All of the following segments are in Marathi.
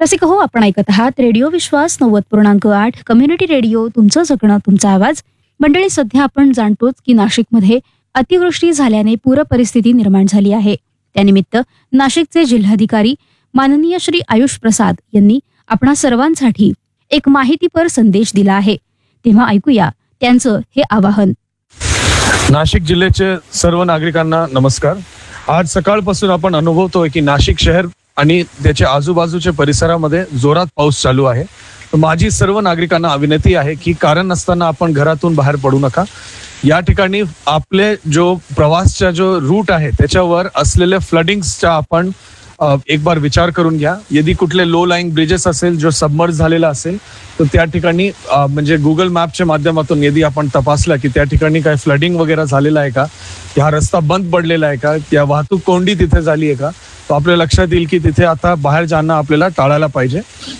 रसिक हो, आपण ऐकत आहात रेडिओ विश्वास 90.8 कम्युनिटी रेडिओ, तुमचं जगणं तुमचा आवाज. मंडळी, सध्या आपण जाणतोच की नाशिकमध्ये अतिवृष्टी झाल्याने पूर परिस्थिती निर्माण झाली आहे. त्यानिमित्त नाशिकचे जिल्हाधिकारी माननीय श्री आयुष प्रसाद यांनी आपणा सर्वांसाठी एक माहितीपर संदेश दिला आहे. तेव्हा ऐकूया त्यांचं हे आवाहन. नाशिक जिल्ह्याचे सर्व नागरिकांना नमस्कार. आज सकाळपासून आपण अनुभवतोय की नाशिक शहर आणि त्याच्या आजूबाजूच्या परिसरामध्ये जोरात पाऊस चालू आहे. माझी सर्व नागरिकांना विनंती आहे की कारण नसताना आपण घरातून बाहेर पडू नका. या ठिकाणी आपले जो प्रवासचा जो रूट आहे त्याच्यावर असलेले फ्लडिंग्सचा आपण एक बार विचार करून घ्या. यदि कुठले लो लाईंग ब्रिजेस असेल जो सबमर्ज झालेला असेल तर त्या ठिकाणी म्हणजे गुगल मॅपच्या माध्यमातून यदि आपण तपासला की त्या ठिकाणी काय फ्लडिंग वगैरे झालेला आहे का, हा रस्ता बंद पडलेला आहे का, त्या वाहतूक कोंडी तिथे झाली आहे का, तो आपल्या लक्षात येईल की तिथे आता बाहेर जाणं आपल्याला टाळायला पाहिजे.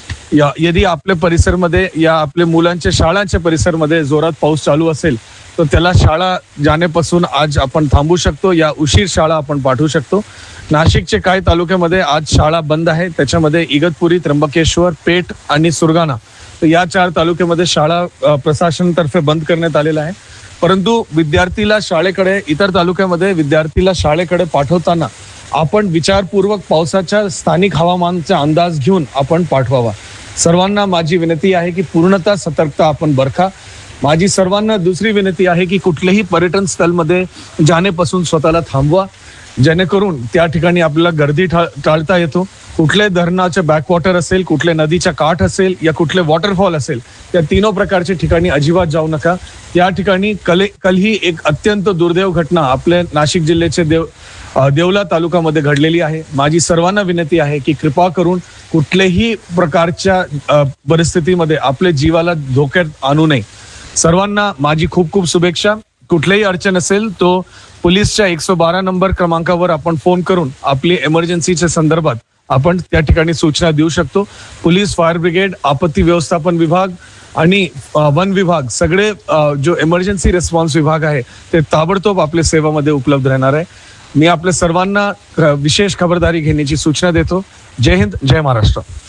यदि आपल्या परिसरमध्ये या आपल्या मुलांच्या शाळांच्या परिसरमध्ये जोरात पाऊस चालू असेल तर त्याला शाळा जाण्यापासून आज आपण थांबू शकतो, या उशीर शाळा आपण पाठवू शकतो. नाशिकचे काही तालुक्यामध्ये आज शाळा बंद आहे. त्याच्यामध्ये इगतपुरी, त्र्यंबकेश्वर, पेठ आणि सुरगाणा, तर या 4 तालुक्यामध्ये शाळा प्रशासनातर्फे बंद करण्यात आलेला आहे. परंतु विद्यार्थीला शाळेकडे, इतर तालुक्यामध्ये विद्यार्थीला शाळेकडे पाठवताना आपण विचारपूर्वक पावसाच्या स्थानिक हवामानाचा अंदाज घेऊन आपण पाठवावा. सर्वांना माझी विनंती आहे की पूर्णतः सतर्कता आपण बरखा. माझी सर्वांना दुसरी विनंती आहे की कुठलेही पर्यटन स्थळमध्ये जाण्यापासून स्वतःला थांबवा, जेणेकरून त्या ठिकाणी आपल्याला गर्दी टाळता येतो. कुठले धरणाचे बॅकवॉटर असेल, कुठले नदीच्या काठ असेल या कुठले वॉटरफॉल असेल, त्या तीनों प्रकारच्या ठिकाणी अजिबात जाऊ नका. या ठिकाणी कल ही एक अत्यंत दुर्दैव घटना आपल्या नाशिक जिल्ह्याचे देवला तालुक्यामध्ये घडलेली आहे. माझी सर्वांना विनंती आहे की कृपा करून कुठल्याही प्रकारच्या परिस्थितीमध्ये आपल्या जीवाला धोक्यात आणू नये. सर्वांना माझी खूप खूप शुभेच्छा. कुठलीही अडचण असेल तो पोलीसच्या 112 नंबर क्रमांकावर आपण फोन करून आपली इमर्जन्सीच्या संदर्भात आपण त्या ठिकाणी सूचना देऊ शकतो. पोलीस, फायर ब्रिगेड, आपत्ती व्यवस्थापन विभाग आणि वन विभाग, सगळे जो इमर्जन्सी रिस्पॉन्स विभाग आहे ते ताबडतोब आपल्या सेवामध्ये उपलब्ध राहणार आहे. मी आपल्या सर्वांना विशेष खबरदारी घेण्याची सूचना देतो. जय हिंद, जय महाराष्ट्र.